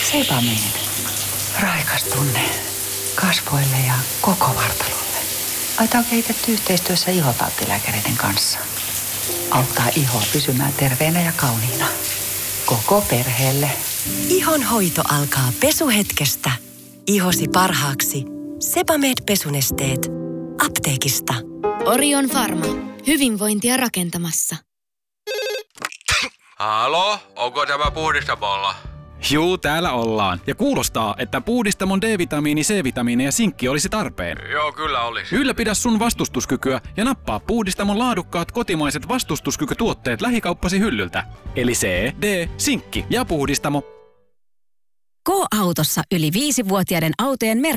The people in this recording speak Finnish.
Sebamed. Raikas tunne kasvoille ja koko vartalolle. Aita on kehitetty yhteistyössä ihotauttilääkäreiden kanssa. Auttaa ihoa pysymään terveenä ja kauniina. Koko perheelle. Ihon hoito alkaa pesuhetkestä. Ihosi parhaaksi. Sebamed pesunesteet. Apteekista. Orion Pharma. Hyvinvointia rakentamassa. Halo, onko tämä Puhdistamolla? Juu, täällä ollaan. Ja kuulostaa, että Puhdistamon D-vitamiini, C-vitamiini ja sinkki olisi tarpeen. Joo, kyllä olisi. Ylläpidä sun vastustuskykyä ja nappaa Puhdistamon laadukkaat kotimaiset vastustuskykytuotteet lähikauppasi hyllyltä. Eli C, D, sinkki ja Puhdistamo. K-autossa yli 5-vuotiaiden autojen merkki